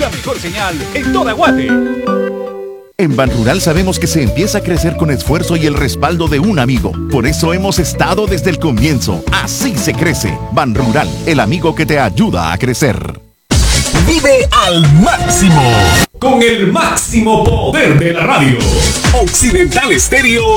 la mejor señal en toda Guate. En Banrural sabemos que se empieza a crecer con esfuerzo y el respaldo de un amigo. Por eso hemos estado desde el comienzo. Así se crece. Banrural, el amigo que te ayuda a crecer. Vive al máximo. Con el máximo poder de la radio. Occidental Estéreo